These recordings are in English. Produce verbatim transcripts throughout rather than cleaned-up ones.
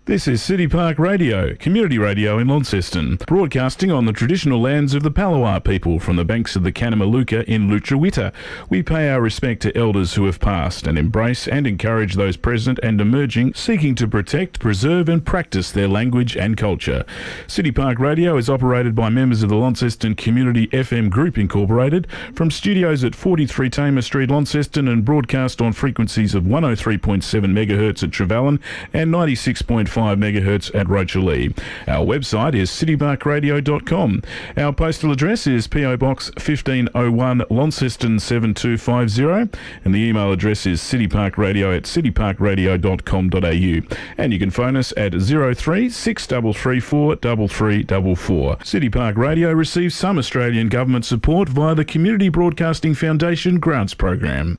This is City Park Radio, community radio in Launceston, broadcasting on the traditional lands of the Palawa people from the banks of the Kanamaluka in Lutruwita. We pay our respect to elders who have passed and embrace and encourage those present and emerging, seeking to protect, preserve and practice their language and culture. City Park Radio is operated by members of the Launceston Community F M Group Incorporated from studios at forty-three Tamer Street, Launceston, and broadcast on frequencies of one oh three point seven megahertz at Trevally and ninety-six point five megahertz at Rochalee. Our website is city park radio dot com. Our postal address is P O Box fifteen oh one, Launceston seven two five zero, and the email address is cityparkradio at city park radio dot com dot a u. And you can phone us at zero three six three three four three three four four. City Park Radio receives some Australian government support via the Community Broadcasting Foundation grants program.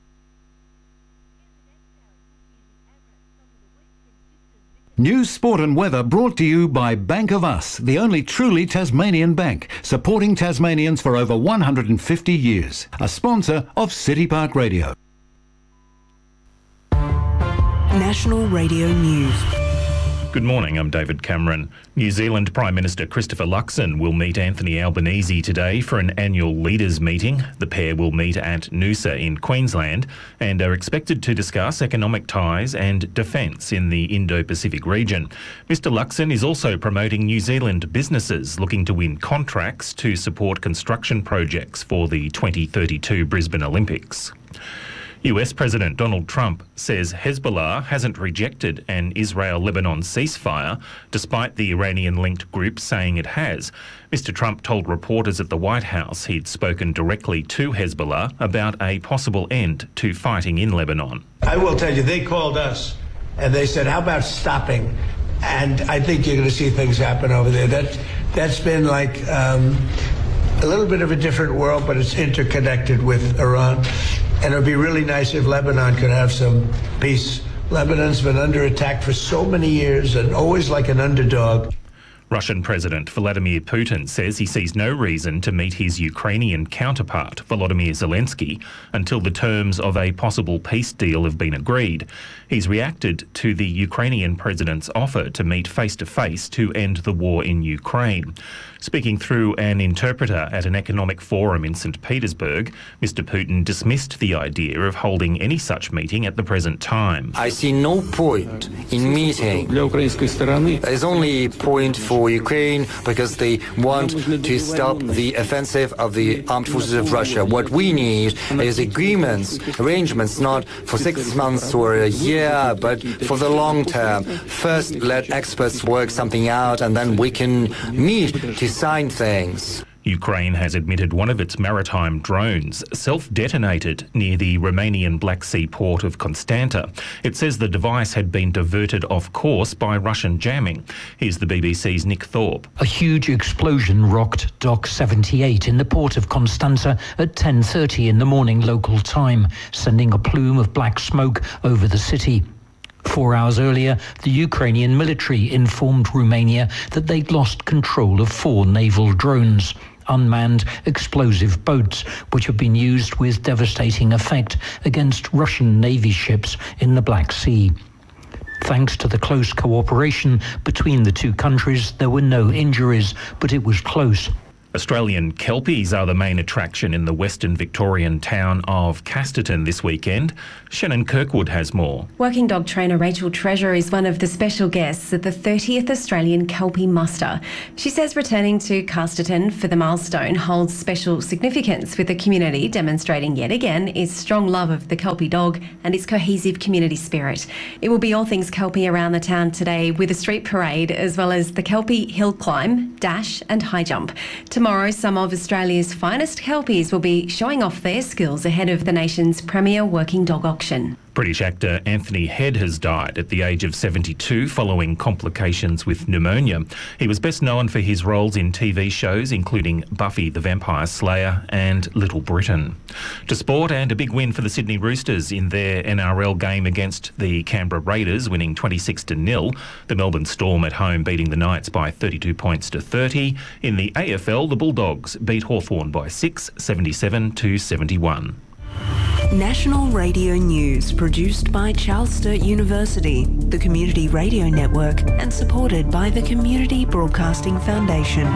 News, sport and weather brought to you by Bank of Us, the only truly Tasmanian bank, supporting Tasmanians for over one hundred fifty years. A sponsor of City Park Radio. National Radio News. Good morning, I'm David Cameron. New Zealand Prime Minister Christopher Luxon will meet Anthony Albanese today for an annual leaders meeting. The pair will meet at Noosa in Queensland and are expected to discuss economic ties and defence in the Indo-Pacific region. Mister Luxon is also promoting New Zealand businesses looking to win contracts to support construction projects for the twenty thirty-two Brisbane Olympics. U S President Donald Trump says Hezbollah hasn't rejected an Israel-Lebanon ceasefire, despite the Iranian-linked group saying it has. Mister Trump told reporters at the White House he'd spoken directly to Hezbollah about a possible end to fighting in Lebanon. I will tell you, they called us and they said, how about stopping? And I think you're going to see things happen over there. That, that's been like um, a little bit of a different world, but it's interconnected with Iran. And it would be really nice if Lebanon could have some peace. Lebanon's been under attack for so many years and always like an underdog. Russian President Vladimir Putin says he sees no reason to meet his Ukrainian counterpart, Volodymyr Zelensky, until the terms of a possible peace deal have been agreed. He's reacted to the Ukrainian president's offer to meet face-to-face to end the war in Ukraine. Speaking through an interpreter at an economic forum in Saint Petersburg, Mister Putin dismissed the idea of holding any such meeting at the present time. I see no point in meeting. There's only a point for Ukraine because they want to stop the offensive of the armed forces of Russia. What we need is agreements, arrangements, not for six months or a year, but for the long term. First, let experts work something out, and then we can meet to sign things. Ukraine has admitted one of its maritime drones self-detonated near the Romanian Black Sea port of Constanta. It says the device had been diverted off course by Russian jamming. Here's the B B C's Nick Thorpe. A huge explosion rocked Dock seventy-eight in the port of Constanta at ten thirty in the morning local time, sending a plume of black smoke over the city. Four hours earlier, the Ukrainian military informed Romania that they'd lost control of four naval drones, unmanned explosive boats, which have been used with devastating effect against Russian Navy ships in the Black Sea. Thanks to the close cooperation between the two countries, there were no injuries, but it was close. Australian kelpies are the main attraction in the Western Victorian town of Casterton this weekend. Shannon Kirkwood has more. Working dog trainer Rachel Treasure is one of the special guests at the thirtieth Australian Kelpie Muster. She says returning to Casterton for the milestone holds special significance, with the community demonstrating yet again its strong love of the Kelpie dog and its cohesive community spirit. It will be all things Kelpie around the town today, with a street parade as well as the Kelpie hill climb, dash and high jump. Tomorrow, some of Australia's finest Kelpies will be showing off their skills ahead of the nation's premier working dog auction. British actor Anthony Head has died at the age of seventy-two following complications with pneumonia. He was best known for his roles in T V shows including Buffy the Vampire Slayer and Little Britain. To sport, and a big win for the Sydney Roosters in their N R L game against the Canberra Raiders, winning twenty-six to nil. The Melbourne Storm at home beating the Knights by thirty-two points to thirty. In the A F L, the Bulldogs beat Hawthorn by six, seventy-seven to seventy-one. National Radio News, produced by Charles Sturt University, the Community Radio Network, and supported by the Community Broadcasting Foundation.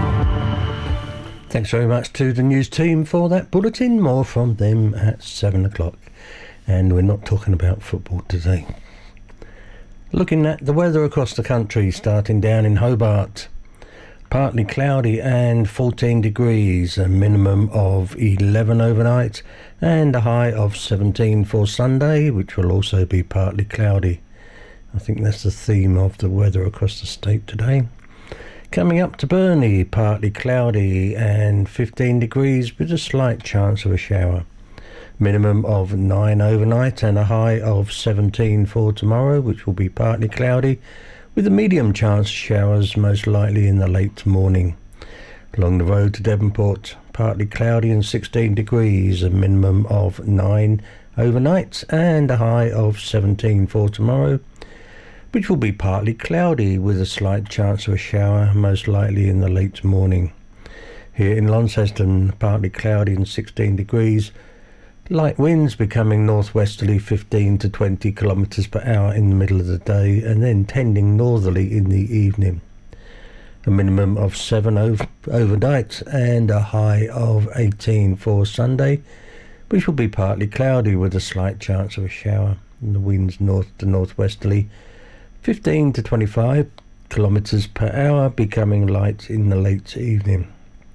Thanks very much to the news team for that bulletin. More from them at seven o'clock. And we're not talking about football today. Looking at the weather across the country, starting down in Hobart. Partly cloudy and fourteen degrees, a minimum of eleven overnight and a high of seventeen for Sunday, which will also be partly cloudy. I think that's the theme of the weather across the state today. Coming up to Burnie, partly cloudy and fifteen degrees with a slight chance of a shower. Minimum of nine overnight and a high of seventeen for tomorrow, which will be partly cloudy, with a medium chance of showers most likely in the late morning. Along the road to Devonport, partly cloudy and sixteen degrees, a minimum of nine overnight and a high of seventeen for tomorrow, which will be partly cloudy with a slight chance of a shower most likely in the late morning. Here in Launceston, partly cloudy and sixteen degrees, light winds becoming northwesterly fifteen to twenty kilometres per hour in the middle of the day and then tending northerly in the evening. A minimum of seven over, overnight and a high of eighteen for Sunday, which will be partly cloudy with a slight chance of a shower. And the winds north to northwesterly fifteen to twenty-five kilometres per hour, becoming light in the late evening.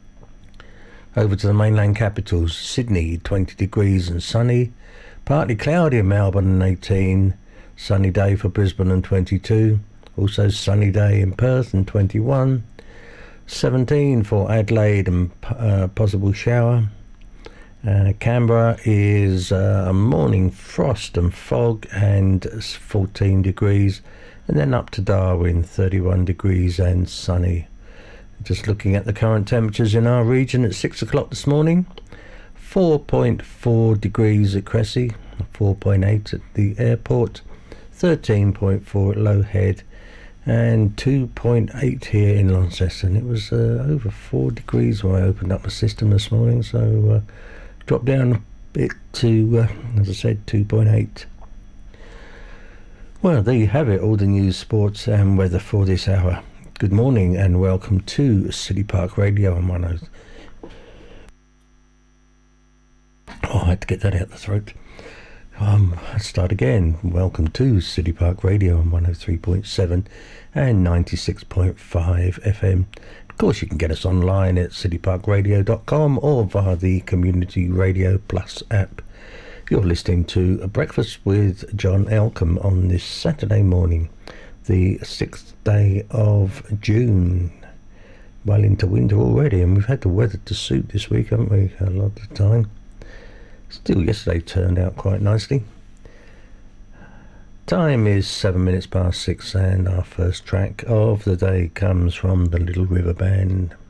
Over to the mainland capitals, Sydney twenty degrees and sunny, partly cloudy in Melbourne and eighteen, sunny day for Brisbane and twenty-two, also sunny day in Perth and twenty-one, seventeen for Adelaide and uh, possible shower. Uh, Canberra is uh, a morning frost and fog and fourteen degrees, and then up to Darwin, thirty-one degrees and sunny. Just looking at the current temperatures in our region at six o'clock this morning, four point four degrees at Cressy, four point eight at the airport, thirteen point four at Low Head, and two point eight here in Launceston. It was uh, over four degrees when I opened up the system this morning, so uh, dropped down a bit to, uh, as I said, two point eight. Well, there you have it, all the news, sports and weather for this hour. Good morning and welcome to City Park Radio on one oh. Oh, I had to get that out the throat. Um, let's start again. Welcome to City Park Radio on one oh three point seven and ninety-six point five F M. Of course, you can get us online at city park radio dot com or via the Community Radio Plus app. You're listening to A Breakfast with John Elcombe on this Saturday morning, the sixth day of June. Well into winter already, and we've had the weather to suit this week, haven't we, a lot of the time. Still, yesterday turned out quite nicely. Time is seven minutes past six, and our first track of the day comes from the Little River Band.